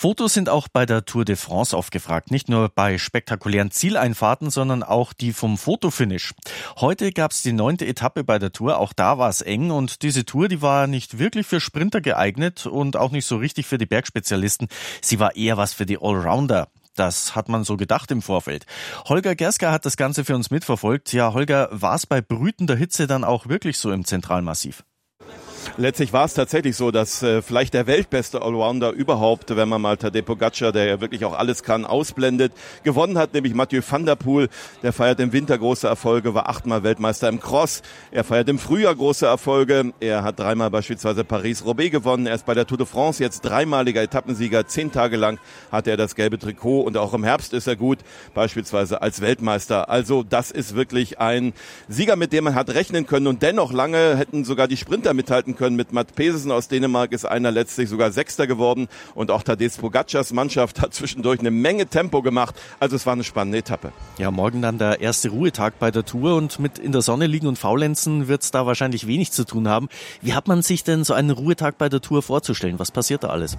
Fotos sind auch bei der Tour de France oft gefragt. Nicht nur bei spektakulären Zieleinfahrten, sondern auch die vom Fotofinish. Heute gab es die 9. Etappe bei der Tour. Auch da war es eng. Und diese Tour, die war nicht wirklich für Sprinter geeignet und auch nicht so richtig für die Bergspezialisten. Sie war eher was für die Allrounder. Das hat man so gedacht im Vorfeld. Holger Gerska hat das Ganze für uns mitverfolgt. Ja, Holger, war es bei brütender Hitze dann auch wirklich so im Zentralmassiv? Letztlich war es tatsächlich so, dass vielleicht der weltbeste Allrounder überhaupt, wenn man mal Tadej Pogačar, der ja wirklich auch alles kann, ausblendet, gewonnen hat, nämlich Mathieu van der Poel. Der feiert im Winter große Erfolge, war 8-mal Weltmeister im Cross. Er feiert im Frühjahr große Erfolge. Er hat 3-mal beispielsweise Paris-Roubaix gewonnen. Er ist bei der Tour de France jetzt 3-maliger Etappensieger. 10 Tage lang hatte er das gelbe Trikot und auch im Herbst ist er gut, beispielsweise als Weltmeister. Also das ist wirklich ein Sieger, mit dem man hat rechnen können, und dennoch lange hätten sogar die Sprinter mithalten können. Mit Mads Pedersen aus Dänemark ist einer letztlich sogar Sechster geworden, und auch Tadej Pogačars Mannschaft hat zwischendurch eine Menge Tempo gemacht. Also es war eine spannende Etappe. Ja, morgen dann der erste Ruhetag bei der Tour, und mit in der Sonne liegen und faulenzen wird es da wahrscheinlich wenig zu tun haben. Wie hat man sich denn so einen Ruhetag bei der Tour vorzustellen? Was passiert da alles?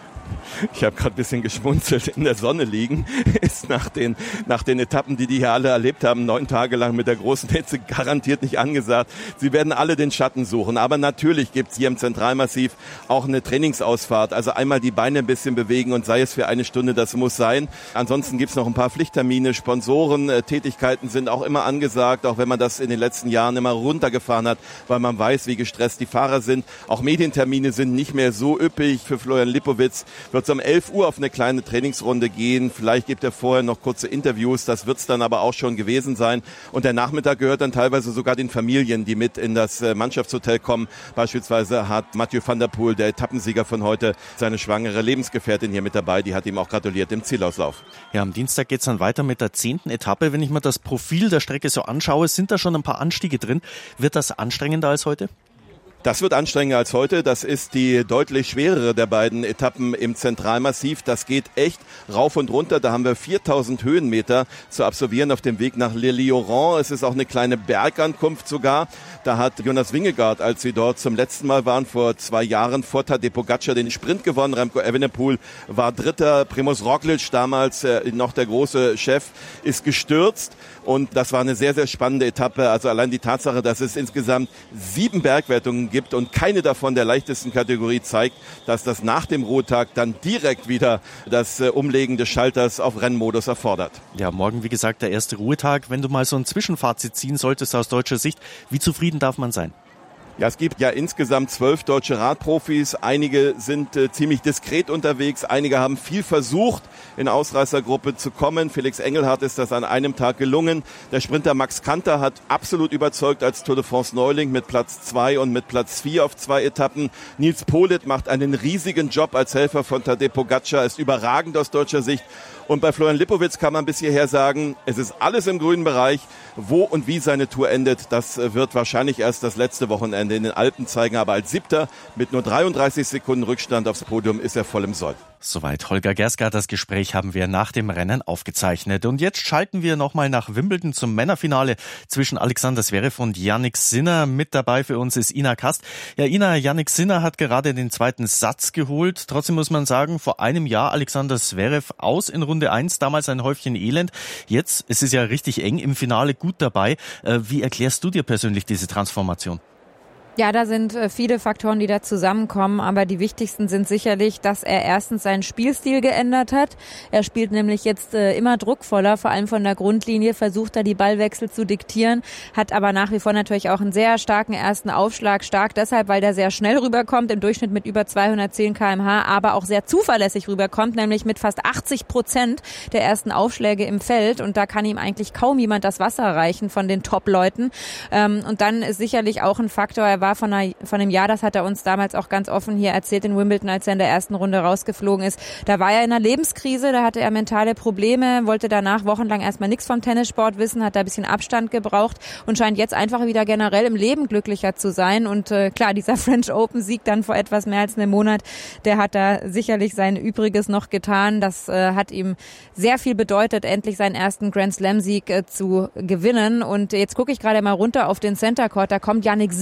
Ich habe gerade ein bisschen geschmunzelt. In der Sonne liegen ist nach den Etappen, die hier alle erlebt haben, 9 Tage lang mit der großen Hitze, garantiert nicht angesagt. Sie werden alle den Schatten suchen. Aber natürlich gibt's hier im Zentralmassiv auch eine Trainingsausfahrt. Also einmal die Beine ein bisschen bewegen, und sei es für eine Stunde, das muss sein. Ansonsten gibt's noch ein paar Pflichttermine. Sponsoren, Tätigkeiten sind auch immer angesagt, auch wenn man das in den letzten Jahren immer runtergefahren hat, weil man weiß, wie gestresst die Fahrer sind. Auch Medientermine sind nicht mehr so üppig. Für Florian Lipowitz wird es um 11 Uhr auf eine kleine Trainingsrunde gehen. Vielleicht gibt er vorher noch kurze Interviews. Das wird es dann aber auch schon gewesen sein. Und der Nachmittag gehört dann teilweise sogar den Familien, die mit in das Mannschaftshotel kommen. Beispielsweise hat Mathieu van der Poel, der Etappensieger von heute, seine schwangere Lebensgefährtin hier mit dabei. Die hat ihm auch gratuliert im Zielauslauf. Ja, am Dienstag geht es dann weiter mit der 10. Etappe. Wenn ich mir das Profil der Strecke so anschaue, sind da schon ein paar Anstiege drin. Wird das anstrengender als heute? Das wird anstrengender als heute. Das ist die deutlich schwerere der beiden Etappen im Zentralmassiv. Das geht echt rauf und runter. Da haben wir 4000 Höhenmeter zu absolvieren auf dem Weg nach Le Lioran. Es ist auch eine kleine Bergankunft sogar. Da hat Jonas Vingegaard, als sie dort zum letzten Mal waren, vor 2 Jahren, vor Tadej Pogačar den Sprint gewonnen. Remco Evenepoel war Dritter. Primož Roglič, damals noch der große Chef, ist gestürzt. Und das war eine sehr, sehr spannende Etappe. Also allein die Tatsache, dass es insgesamt 7 Bergwertungen gibt und keine davon der leichtesten Kategorie, zeigt, dass das nach dem Ruhetag dann direkt wieder das Umlegen des Schalters auf Rennmodus erfordert. Ja, morgen, wie gesagt, der erste Ruhetag. Wenn du mal so ein Zwischenfazit ziehen solltest aus deutscher Sicht, wie zufrieden darf man sein? Ja, es gibt ja insgesamt 12 deutsche Radprofis. Einige sind ziemlich diskret unterwegs. Einige haben viel versucht, in Ausreißergruppe zu kommen. Felix Engelhardt ist das an einem Tag gelungen. Der Sprinter Max Kanter hat absolut überzeugt als Tour de France Neuling mit Platz 2 und mit Platz 4 auf 2 Etappen. Nils Politt macht einen riesigen Job als Helfer von Tadej Pogačar, ist überragend aus deutscher Sicht. Und bei Florian Lipowitz kann man bis hierher sagen, es ist alles im grünen Bereich. Wo und wie seine Tour endet, das wird wahrscheinlich erst das letzte Wochenende in den Alpen zeigen. Aber als 7. mit nur 33 Sekunden Rückstand aufs Podium ist er voll im Soll. Soweit Holger Gerska. Das Gespräch haben wir nach dem Rennen aufgezeichnet. Und jetzt schalten wir nochmal nach Wimbledon zum Männerfinale zwischen Alexander Zverev und Jannik Sinner. Mit dabei für uns ist Ina Kast. Ja, Ina, Jannik Sinner hat gerade den 2. Satz geholt. Trotzdem muss man sagen, vor einem Jahr Alexander Zverev aus in Runde 1. Damals ein Häufchen Elend. Jetzt, es ist ja richtig eng, im Finale gut dabei. Wie erklärst du dir persönlich diese Transformation? Ja, da sind viele Faktoren, die da zusammenkommen, aber die wichtigsten sind sicherlich, dass er erstens seinen Spielstil geändert hat. Er spielt nämlich jetzt immer druckvoller, vor allem von der Grundlinie, versucht da die Ballwechsel zu diktieren, hat aber nach wie vor natürlich auch einen sehr starken ersten Aufschlag, stark deshalb, weil der sehr schnell rüberkommt, im Durchschnitt mit über 210 km/h, aber auch sehr zuverlässig rüberkommt, nämlich mit fast 80% der ersten Aufschläge im Feld, und da kann ihm eigentlich kaum jemand das Wasser reichen von den Top-Leuten. Und dann ist sicherlich auch ein Faktor, er war von einem Jahr, das hat er uns damals auch ganz offen hier erzählt in Wimbledon, als er in der ersten Runde rausgeflogen ist. Da war er in einer Lebenskrise, da hatte er mentale Probleme, wollte danach wochenlang erstmal nichts vom Tennissport wissen, hat da ein bisschen Abstand gebraucht und scheint jetzt einfach wieder generell im Leben glücklicher zu sein. Und klar, dieser French Open Sieg dann vor etwas mehr als einem Monat, der hat da sicherlich sein Übriges noch getan. Das hat ihm sehr viel bedeutet, endlich seinen ersten Grand Slam Sieg zu gewinnen. Und jetzt gucke ich gerade mal runter auf den Center Court, da kommt Jannik Sinner nämlich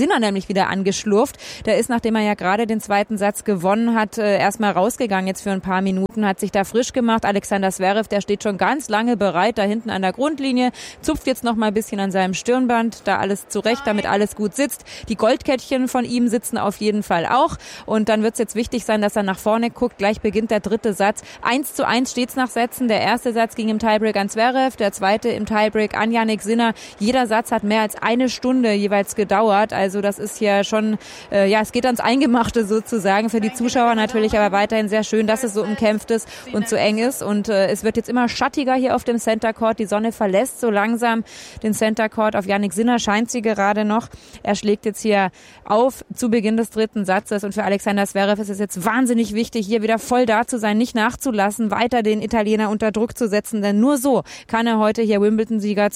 gleich wieder angeschlurft. Der ist, nachdem er ja gerade den zweiten Satz gewonnen hat, erstmal rausgegangen jetzt für ein paar Minuten, hat sich da frisch gemacht. Alexander Zverev, der steht schon ganz lange bereit, da hinten an der Grundlinie, zupft jetzt noch mal ein bisschen an seinem Stirnband, da alles zurecht, damit alles gut sitzt. Die Goldkettchen von ihm sitzen auf jeden Fall auch. Und dann wird es jetzt wichtig sein, dass er nach vorne guckt. Gleich beginnt der dritte Satz. 1:1 steht's nach Sätzen. Der erste Satz ging im Tiebreak an Zverev, der zweite im Tiebreak an Jannik Sinner. Jeder Satz hat mehr als eine Stunde jeweils gedauert. Also das ist ja schon, es geht ans Eingemachte sozusagen. Für die Zuschauer natürlich aber weiterhin sehr schön, dass es so umkämpft ist und so eng ist. Und es wird jetzt immer schattiger hier auf dem Center Court. Die Sonne verlässt so langsam den Center Court. Auf Jannik Sinner scheint sie gerade noch. Er schlägt jetzt hier auf zu Beginn des dritten Satzes. Und für Alexander Zverev ist es jetzt wahnsinnig wichtig, hier wieder voll da zu sein, nicht nachzulassen, weiter den Italiener unter Druck zu setzen. Denn nur so kann er heute hier Wimbledon-Sieger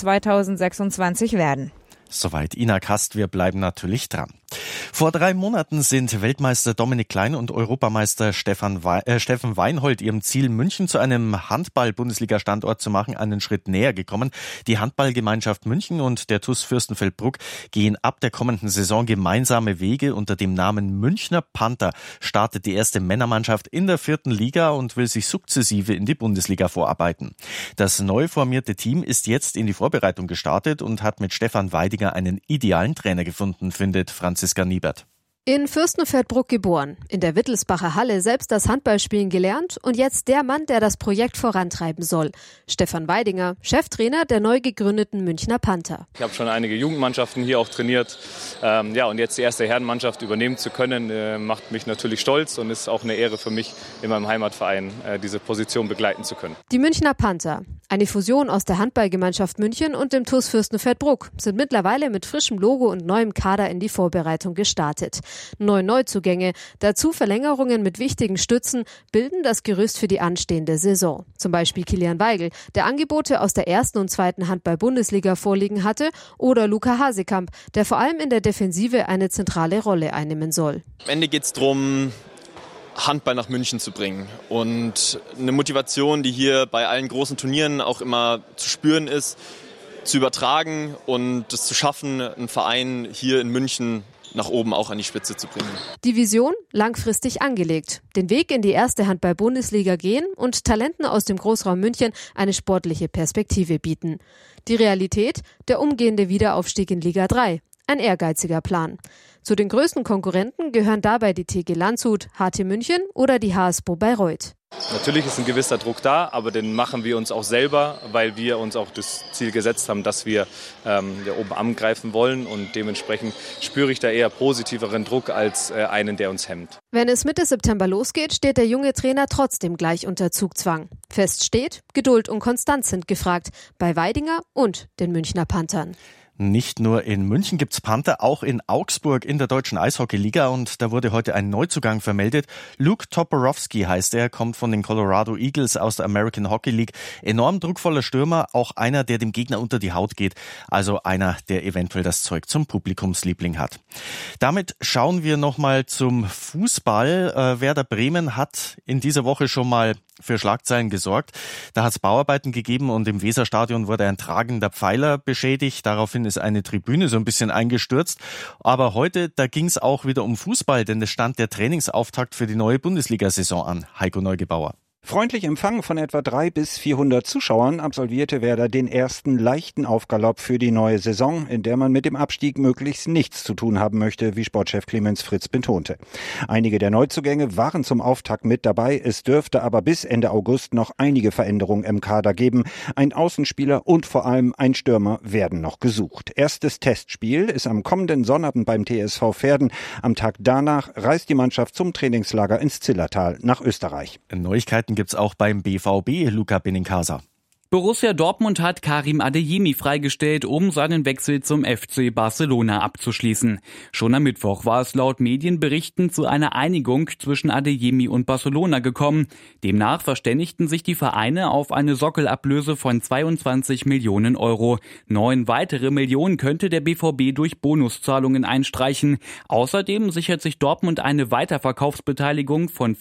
2026 werden. Soweit Ina Kast, wir bleiben natürlich dran. Vor 3 Monaten sind Weltmeister Dominik Klein und Europameister Steffen Weinhold ihrem Ziel, München zu einem Handball-Bundesliga-Standort zu machen, einen Schritt näher gekommen. Die Handballgemeinschaft München und der TuS Fürstenfeldbruck gehen ab der kommenden Saison gemeinsame Wege. Unter dem Namen Münchner Panther startet die erste Männermannschaft in der 4. Liga und will sich sukzessive in die Bundesliga vorarbeiten. Das neu formierte Team ist jetzt in die Vorbereitung gestartet und hat mit Stefan Weidinger einen idealen Trainer gefunden, findet Franziska Niebert. In Fürstenfeldbruck geboren, in der Wittelsbacher Halle selbst das Handballspielen gelernt und jetzt der Mann, der das Projekt vorantreiben soll. Stefan Weidinger, Cheftrainer der neu gegründeten Münchner Panther. Ich habe schon einige Jugendmannschaften hier auch trainiert. Und jetzt die erste Herrenmannschaft übernehmen zu können, macht mich natürlich stolz und ist auch eine Ehre für mich, in meinem Heimatverein diese Position begleiten zu können. Die Münchner Panther, eine Fusion aus der Handballgemeinschaft München und dem TuS Fürstenfeldbruck, sind mittlerweile mit frischem Logo und neuem Kader in die Vorbereitung gestartet. 9 Neuzugänge, dazu Verlängerungen mit wichtigen Stützen, bilden das Gerüst für die anstehende Saison. Zum Beispiel Kilian Weigl, der Angebote aus der 1. und 2. Handball-Bundesliga vorliegen hatte, oder Luca Hasekamp, der vor allem in der Defensive eine zentrale Rolle einnehmen soll. Am Ende geht es darum, Handball nach München zu bringen und eine Motivation, die hier bei allen großen Turnieren auch immer zu spüren ist, zu übertragen und es zu schaffen, einen Verein hier in München nach oben auch an die Spitze zu bringen. Die Vision langfristig angelegt. Den Weg in die erste Handball-Bundesliga gehen und Talenten aus dem Großraum München eine sportliche Perspektive bieten. Die Realität, der umgehende Wiederaufstieg in Liga 3. Ein ehrgeiziger Plan. Zu den größten Konkurrenten gehören dabei die TG Landshut, HT München oder die HSBO Bayreuth. Natürlich ist ein gewisser Druck da, aber den machen wir uns auch selber, weil wir uns auch das Ziel gesetzt haben, dass wir oben angreifen wollen. Und dementsprechend spüre ich da eher positiveren Druck als einen, der uns hemmt. Wenn es Mitte September losgeht, steht der junge Trainer trotzdem gleich unter Zugzwang. Fest steht, Geduld und Konstanz sind gefragt, bei Weidinger und den Münchner Panthern. Nicht nur in München gibt's Panther, auch in Augsburg in der deutschen Eishockeyliga und da wurde heute ein Neuzugang vermeldet. Luke Toporowski heißt er, kommt von den Colorado Eagles aus der American Hockey League. Enorm druckvoller Stürmer, auch einer, der dem Gegner unter die Haut geht, also einer, der eventuell das Zeug zum Publikumsliebling hat. Damit schauen wir nochmal zum Fußball. Werder Bremen hat in dieser Woche schon mal für Schlagzeilen gesorgt. Da hat es Bauarbeiten gegeben und im Weserstadion wurde ein tragender Pfeiler beschädigt. Daraufhin ist eine Tribüne so ein bisschen eingestürzt. Aber heute, da ging es auch wieder um Fußball, denn es stand der Trainingsauftakt für die neue Bundesliga-Saison an. Heiko Neugebauer. Freundlich empfangen von etwa 300 bis 400 Zuschauern absolvierte Werder den ersten leichten Aufgalopp für die neue Saison, in der man mit dem Abstieg möglichst nichts zu tun haben möchte, wie Sportchef Clemens Fritz betonte. Einige der Neuzugänge waren zum Auftakt mit dabei, es dürfte aber bis Ende August noch einige Veränderungen im Kader geben. Ein Außenspieler und vor allem ein Stürmer werden noch gesucht. Erstes Testspiel ist am kommenden Sonnabend beim TSV Verden. Am Tag danach reist die Mannschaft zum Trainingslager ins Zillertal nach Österreich. Neuigkeiten gibt's auch beim BVB, Luca Benincasa. Borussia Dortmund hat Karim Adeyemi freigestellt, um seinen Wechsel zum FC Barcelona abzuschließen. Schon am Mittwoch war es laut Medienberichten zu einer Einigung zwischen Adeyemi und Barcelona gekommen. Demnach verständigten sich die Vereine auf eine Sockelablöse von 22 Millionen Euro. 9 weitere Millionen könnte der BVB durch Bonuszahlungen einstreichen. Außerdem sichert sich Dortmund eine Weiterverkaufsbeteiligung von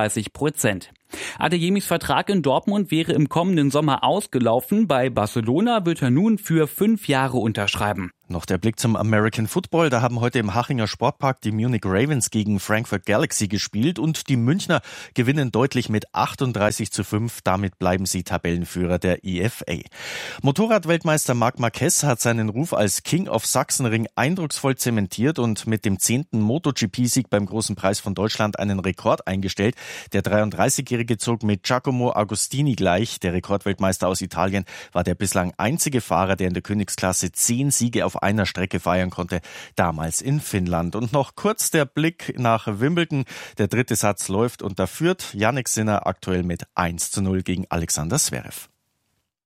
35%. Adeyemis Vertrag in Dortmund wäre im kommenden Sommer ausgelaufen. Bei Barcelona wird er nun für 5 Jahre unterschreiben. Noch der Blick zum American Football. Da haben heute im Hachinger Sportpark die Munich Ravens gegen Frankfurt Galaxy gespielt und die Münchner gewinnen deutlich mit 38:5. Damit bleiben sie Tabellenführer der IFA. Motorradweltmeister Marc Marquez hat seinen Ruf als King of Sachsenring eindrucksvoll zementiert und mit dem 10. MotoGP-Sieg beim Großen Preis von Deutschland einen Rekord eingestellt. Der 33-Jährige zog mit Giacomo Agostini gleich. Der Rekordweltmeister aus Italien war der bislang einzige Fahrer, der in der Königsklasse 10 Siege auf einer Strecke feiern konnte, damals in Finnland. Und noch kurz der Blick nach Wimbledon. Der dritte Satz läuft und da führt Jannik Sinner aktuell mit 1:0 gegen Alexander Zverev.